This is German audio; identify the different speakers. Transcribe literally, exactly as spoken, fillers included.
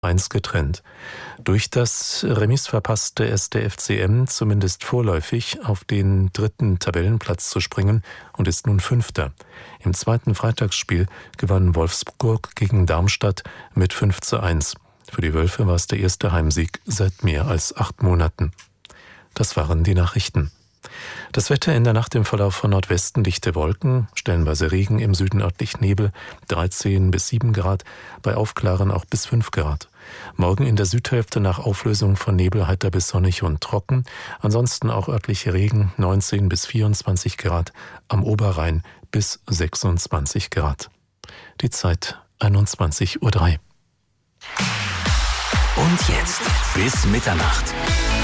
Speaker 1: eins getrennt. Durch das Remis verpasste es der F C M zumindest vorläufig auf den dritten Tabellenplatz zu springen und ist nun Fünfter. Im zweiten Freitagsspiel gewann Wolfsburg gegen Darmstadt mit fünf zu eins. Für die Wölfe war es der erste Heimsieg seit mehr als acht Monaten. Das waren die Nachrichten. Das Wetter in der Nacht im Verlauf von Nordwesten dichte Wolken, stellenweise Regen, im Süden örtlich Nebel, dreizehn bis sieben Grad, bei Aufklaren auch bis fünf Grad. Morgen in der Südhälfte nach Auflösung von Nebel heiter bis sonnig und trocken, ansonsten auch örtliche Regen, neunzehn bis vierundzwanzig Grad, am Oberrhein bis sechsundzwanzig Grad. Die Zeit einundzwanzig Uhr drei.
Speaker 2: Und jetzt bis Mitternacht.